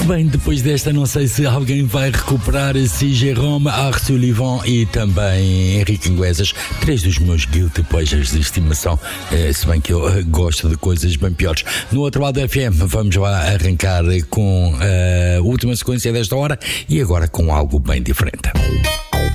Bem, depois desta não sei se alguém vai recuperar si Jérôme, Ars Sullivan e também Henrique Iglesias, 3 dos meus guilty pleasures de estimação, se bem que eu gosto de coisas bem piores. No outro lado da FM vamos lá arrancar com a última sequência desta hora e agora com algo bem diferente.